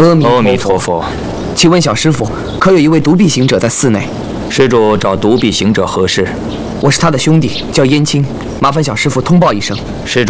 阿弥陀佛。 请问小师傅，可有一位独臂行者在寺内？ 施主找独臂行者何事？ 我是他的兄弟，叫燕青，麻烦小师傅通报一声。 施主。